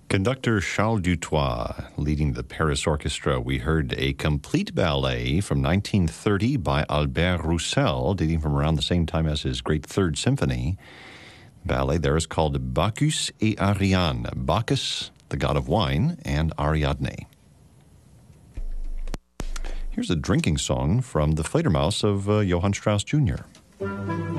Conductor Charles Dutoit leading the Paris Orchestra. We heard a complete ballet from 1930 by Albert Roussel, dating from around the same time as his great Third Symphony. Ballet there is called Bacchus et Ariadne. Bacchus, the god of wine, and Ariadne. Here's a drinking song from the Fledermaus of Johann Strauss Jr.